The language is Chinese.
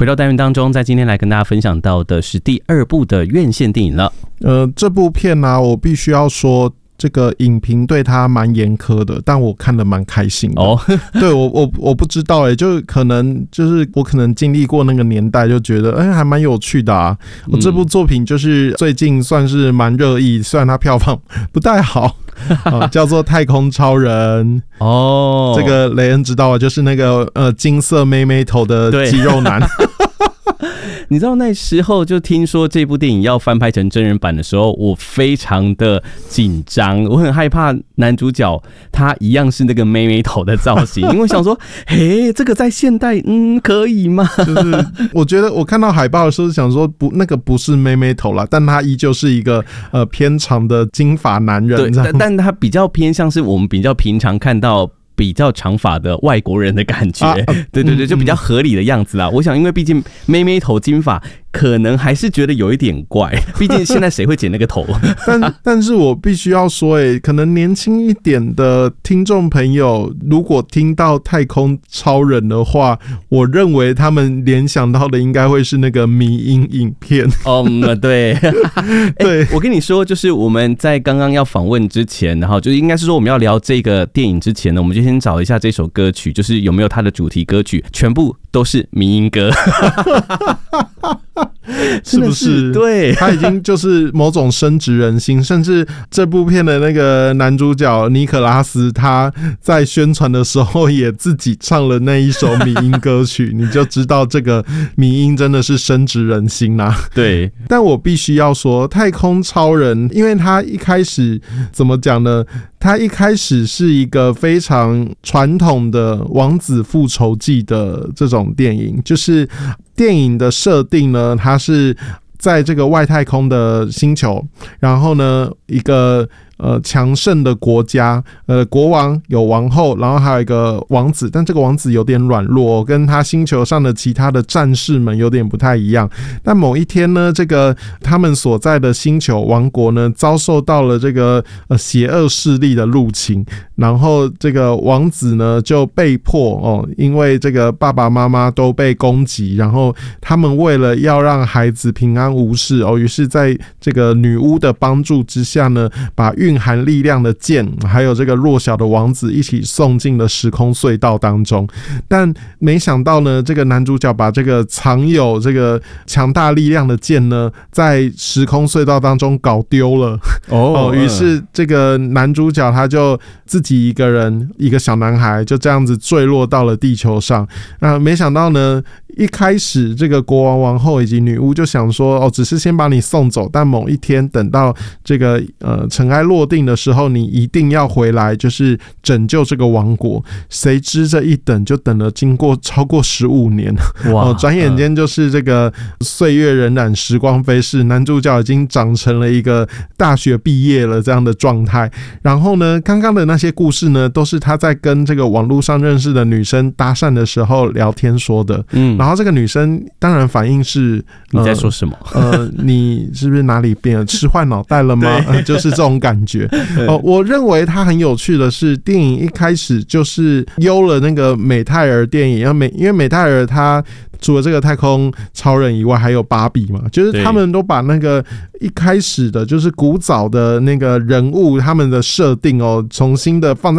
回到单元当中，在今天来跟大家分享到的是第2部的院线电影了。 这部片呢，我必须要说，这个影评对他蛮严苛的，但我看得蛮开心的。哦，对，我不知道就可能就是我可能经历过那个年代，就觉得还蛮有趣的啊。我这部作品就是最近算是蛮热议，虽然它票房不太好。叫做太空超人哦，这个雷恩知道啊，就是那个金色妹妹头的肌肉男。 你知道那时候就听说这部电影要翻拍成真人版的时候，我非常的紧张，我很害怕男主角他一样是那个妹妹头的造型，因为我想说，嘿，这个在现代可以吗？ 就是我觉得我看到海报的时候想说那个不是妹妹头啦，但他依旧是一个偏长的金发男人， 对，但他比较偏向是我们比较平常看到比较长发的外国人的感觉，对对对，就比较合理的样子啦。我想，因为毕竟妹妹头金发，可能还是觉得有一点怪，毕竟现在谁会剪那个头？ 但是我必须要说，可能年轻一点的听众朋友，如果听到太空超人的话，我认为他们联想到的应该会是那个迷因影片。 对，对，我跟你说，就是我们在刚刚要访问之前，然后就应该是说我们要聊这个电影之前呢，我们就先找一下这首歌曲，就是有没有它的主题歌曲，全部都是迷因歌。 是不是？ 对， 他已经就是某种深植人心，甚至这部片的那个男主角尼可拉斯，他在宣传的时候也自己唱了那一首迷因歌曲，你就知道这个迷因真的是深植人心啊。 对， 但我必须要说，太空超人，因为他一开始怎么讲呢？他一开始是一个非常传统的王子复仇记的这种电影，就是电影的设定呢，它是在这个外太空的星球，然后呢，一个强盛的国家，国王有王后，然后还有一个王子，但这个王子有点软弱，跟他星球上的其他的战士们有点不太一样。但某一天呢，这个他们所在的星球王国呢，遭受到了这个邪恶势力的入侵，然后这个王子呢就被迫因为这个爸爸妈妈都被攻击，然后他们为了要让孩子平安无事于是在这个女巫的帮助之下呢，把蕴含力量的剑还有这个弱小的王子一起送进了时空隧道当中。但没想到呢，这个男主角把这个藏有这个强大力量的剑呢，在时空隧道当中搞丢了。于是这个男主角他就自己一个人，一个小男孩就这样子坠落到了地球上。没想到呢，一开始这个国王王后以及女巫就想说只是先把你送走，但某一天等到这个尘埃落定的时候，你一定要回来，就是拯救这个王国。谁知这一等就等了经过超过15年，转眼间就是这个岁月荏苒，时光飞逝，男主角已经长成了一个大学毕业了这样的状态。然后呢，刚刚的那些故事呢，都是他在跟这个网络上认识的女生搭讪的时候聊天说的。然后这个女生当然反应是你在说什么？ 你是不是哪里变了？吃坏脑袋了吗？就是这种感觉。我认为它很有趣的是，电影一开始就是优了那个美泰尔电影，因为美泰尔它除了这个太空超人以外，还有芭比嘛，就是他们都把那个一开始的就是古早的那个人物他们的设定重新的放在